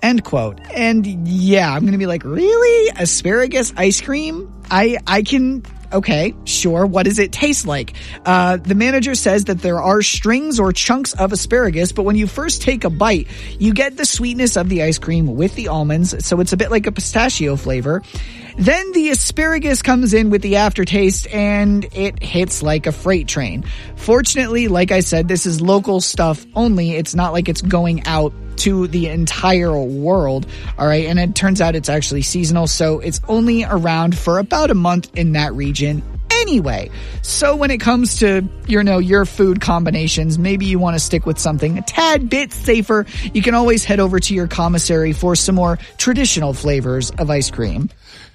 end quote. And yeah, I'm going to be like, really? Asparagus ice cream? I can... Okay, sure. What does it taste like? The manager says that there are strings or chunks of asparagus, but when you first take a bite, you get the sweetness of the ice cream with the almonds, so it's a bit like a pistachio flavor. Then the asparagus comes in with the aftertaste, and it hits like a freight train. Fortunately, like I said, this is local stuff only. It's not like it's going out to the entire world, all right? And it turns out it's actually seasonal, so it's only around for about a month in that region anyway. So when it comes to, your food combinations, maybe you want to stick with something a tad bit safer, you can always head over to your commissary for some more traditional flavors of ice cream.